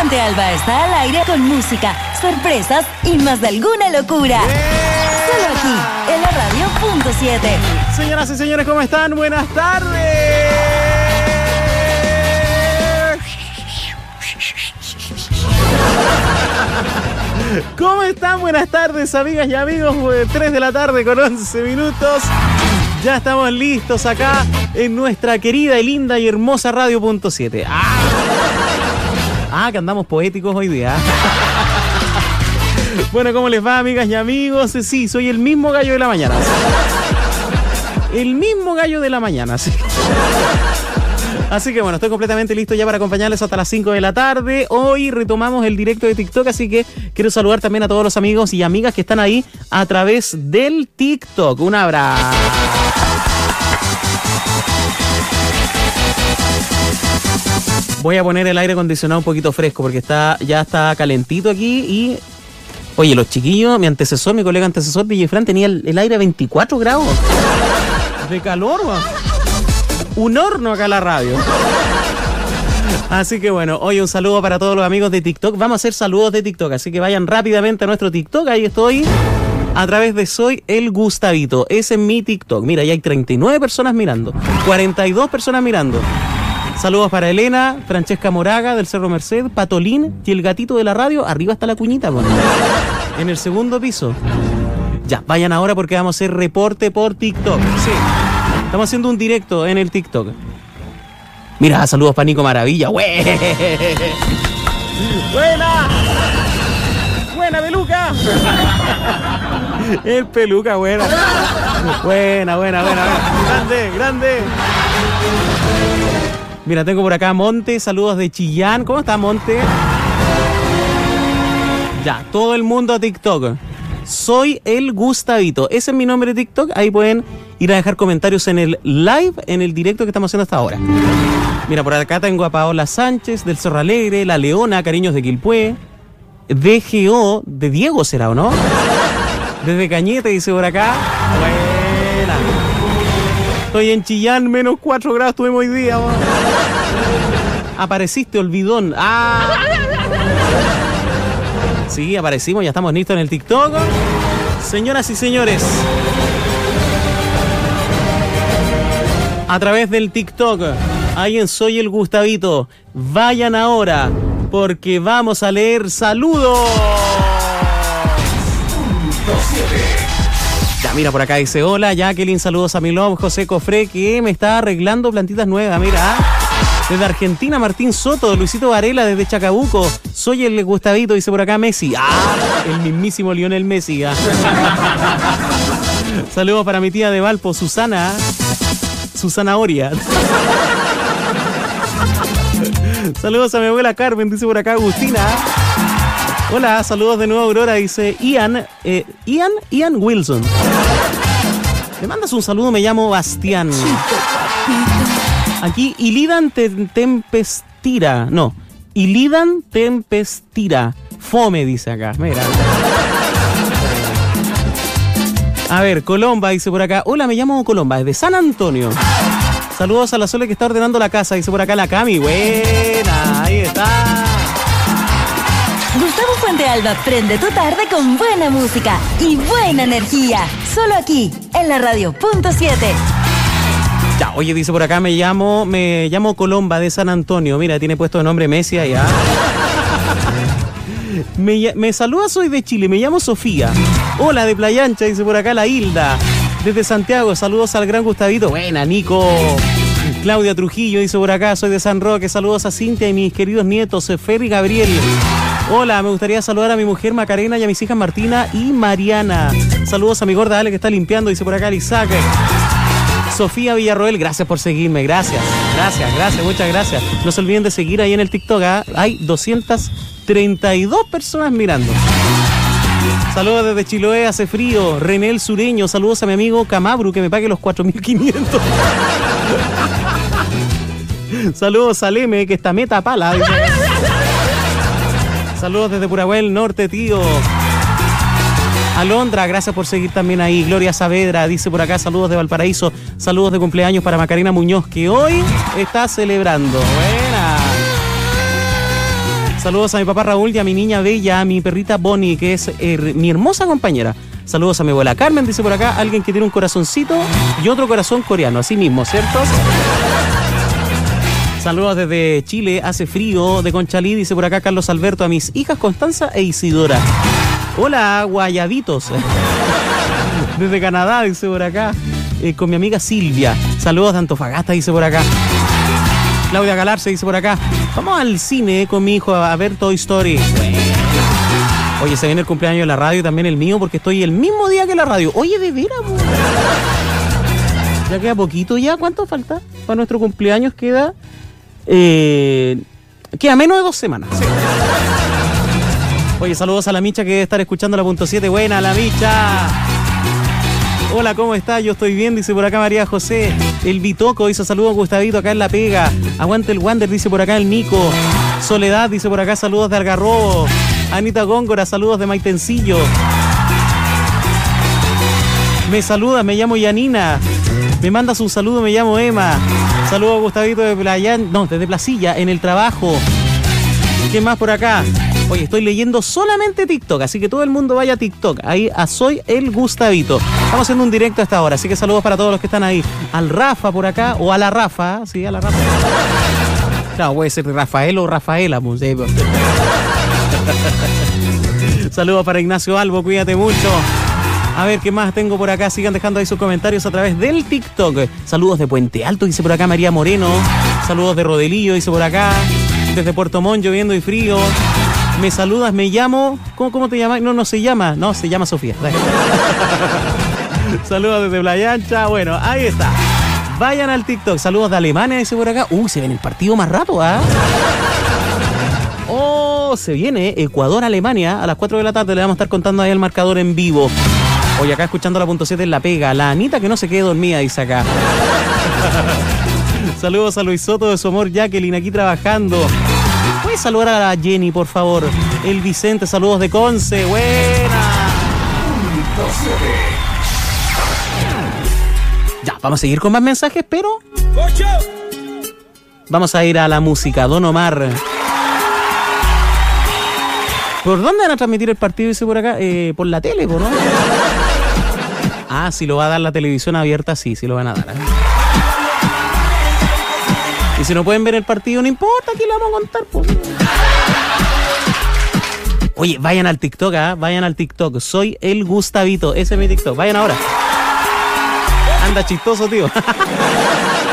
Ponte Alba está al aire con música, sorpresas y más de alguna locura. Solo aquí, en la radio.7. Señoras y señores, ¿cómo están? Buenas tardes. ¿Cómo están? Buenas tardes, amigas y amigos. 3 de la tarde con 11 minutos. Ya estamos listos acá en nuestra querida y linda y hermosa radio.7. Que andamos poéticos hoy día. Bueno, ¿cómo les va, amigas y amigos? Sí, soy el mismo gallo de la mañana. El mismo gallo de la mañana, sí. Así que bueno, estoy completamente listo ya para acompañarles hasta las 5 de la tarde. Hoy retomamos el directo de TikTok, así que quiero saludar también a todos los amigos y amigas que están ahí a través del TikTok. Un abrazo. Voy a poner el aire acondicionado un poquito fresco porque ya está calentito aquí y... Oye, los chiquillos, mi colega antecesor, DJ Fran, tenía el aire a 24 grados de calor, man. Un horno acá en la radio. Así que bueno, hoy un saludo para todos los amigos de TikTok. Vamos a hacer saludos de TikTok, así que vayan rápidamente a nuestro TikTok. Ahí estoy a través de Soy el Gustavito. Ese es mi TikTok. Mira, ya hay 39 personas mirando, 42 personas mirando. Saludos para Elena, Francesca Moraga del Cerro Merced, Patolín y el gatito de la radio. Arriba está la cuñita, bueno, en el segundo piso. Ya, vayan ahora porque vamos a hacer reporte por TikTok. Sí, estamos haciendo un directo en el TikTok. Mira, saludos para Nico Maravilla. ¡Buena! ¡Buena, Peluca! El Peluca, buena. Buena. Grande. Mira, tengo por acá a Monte, saludos de Chillán. ¿Cómo está, Monte? Ya, todo el mundo a TikTok. Soy el Gustavito. Ese es mi nombre de TikTok. Ahí pueden ir a dejar comentarios en el live, en el directo que estamos haciendo hasta ahora. Mira, por acá tengo a Paola Sánchez del Cerro Alegre, La Leona, Cariños de Quilpué, DGO, de Diego será, ¿o no? Desde Cañete, dice por acá. Buena. Estoy en Chillán, menos 4 grados tuvimos hoy día. ¿No? Apareciste, olvidón. Sí, aparecimos, ya estamos listos en el TikTok. Señoras y señores, a través del TikTok, ahí en Soy el Gustavito, vayan ahora porque vamos a leer saludos. Ya, mira, por acá dice, hola Jacqueline, saludos a mi love, José Cofré, que me está arreglando plantitas nuevas, mira. Desde Argentina, Martín Soto, Luisito Varela, desde Chacabuco. Soy el Gustavito, dice por acá Messi. El mismísimo Lionel Messi. Saludos para mi tía de Valpo, Susana Oria. Saludos a mi abuela Carmen, dice por acá Agustina. Hola, saludos de nuevo Aurora, dice Ian Wilson. Me mandas un saludo, me llamo Bastián. Aquí Ilidan Tempestira. No, Ilidan Tempestira. Fome, dice acá. Mira. A ver, Colomba dice por acá. Hola, me llamo Colomba, desde San Antonio. Saludos a la Sole que está ordenando la casa, dice por acá la Cami. Buena, ahí está. Gustavo Fuente Alba prende tu tarde con buena música y buena energía. Solo aquí, en la radio.7. Ya, oye, dice por acá, me llamo Colomba de San Antonio. Mira, tiene puesto de nombre Messi allá. Me saluda, soy de Chile, me llamo Sofía. Hola, de Playa Ancha, dice por acá la Hilda. Desde Santiago, saludos al gran Gustavito. Buena, Nico. Claudia Trujillo dice por acá, soy de San Roque. Saludos a Cintia y mis queridos nietos, Fer y Gabriel. Hola, me gustaría saludar a mi mujer Macarena y a mis hijas Martina y Mariana. Saludos a mi gorda Ale que está limpiando, dice por acá el Isaac. Sofía Villarroel, gracias por seguirme, gracias, muchas gracias. No se olviden de seguir ahí en el TikTok, hay 232 personas mirando. Saludos desde Chiloé, hace frío. René el Sureño, saludos a mi amigo Camabru, que me pague los 4.500. Saludos a Leme, que está meta pala. Saludos desde Purahuel Norte, tío. Alondra, gracias por seguir también ahí. Gloria Saavedra dice por acá, saludos de Valparaíso, saludos de cumpleaños para Macarena Muñoz, que hoy está celebrando. Buena. Saludos a mi papá Raúl y a mi niña Bella, a mi perrita Bonnie, que es mi hermosa compañera. Saludos a mi abuela Carmen, dice por acá, alguien que tiene un corazoncito y otro corazón coreano, así mismo, ¿cierto? Saludos desde Chile, hace frío, de Conchalí, dice por acá Carlos Alberto, a mis hijas Constanza e Isidora. Hola, guayabitos. Desde Canadá, dice por acá, con mi amiga Silvia. Saludos de Antofagasta, dice por acá. Claudia Galarse dice por acá, vamos al cine con mi hijo a ver Toy Story. Oye, se viene el cumpleaños de la radio y también el mío, porque estoy el mismo día que la radio. Oye, de veras, po. Ya queda poquito ya. ¿Cuánto falta para nuestro cumpleaños? Queda menos de 2 semanas. Sí. Oye, saludos a la Micha que debe estar escuchando la .7. Buena, la Micha. Hola, ¿cómo estás? Yo estoy bien, dice por acá María José. El Bitoco dice saludos, Gustavito, acá en La Pega. Aguante el Wander, dice por acá el Nico. Soledad dice por acá saludos de Algarrobo. Anita Góngora, saludos de Maitencillo. Me saluda, me llamo Yanina. Me mandas un saludo, me llamo Emma. Saludos a Gustavito de desde Placilla, en el trabajo. ¿Qué más por acá? Oye, estoy leyendo solamente TikTok, así que todo el mundo vaya a TikTok. Ahí a Soy el Gustavito. Estamos haciendo un directo hasta ahora, así que saludos para todos los que están ahí. Al Rafa por acá, o a la Rafa, sí, a la Rafa. Claro, puede ser Rafael o Rafaela. Pues, saludos para Ignacio Albo, cuídate mucho. A ver, ¿qué más tengo por acá? Sigan dejando ahí sus comentarios a través del TikTok. Saludos de Puente Alto, dice por acá María Moreno. Saludos de Rodelillo, dice por acá. Desde Puerto Montt, lloviendo y frío. Me saludas, me llamo... ¿Cómo te llamas? No se llama. No, se llama Sofía. Saludos desde Playa Ancha. Bueno, ahí está. Vayan al TikTok. Saludos de Alemania, dice por acá. Se viene el partido más rato, ¿ah? Se viene Ecuador-Alemania a las 4 de la tarde. Le vamos a estar contando ahí el marcador en vivo. Hoy acá escuchando la .7 en La Pega. La Anita que no se quede dormida, dice acá. Saludos a Luis Soto de su amor Jacqueline, aquí trabajando. ¿Puedes saludar a la Jenny, por favor? El Vicente, saludos de Conce. Buena. Ya, vamos a seguir con más mensajes, pero vamos a ir a la música. Don Omar. ¿Por dónde van a transmitir el partido, dice por acá? Por la tele, ¿no? Si lo va a dar la televisión abierta, sí lo van a dar. Y si no pueden ver el partido, no importa, aquí le vamos a contar, pues. Oye, vayan al TikTok, vayan al TikTok. Soy el Gustavito, ese es mi TikTok. Vayan ahora. Anda chistoso, tío.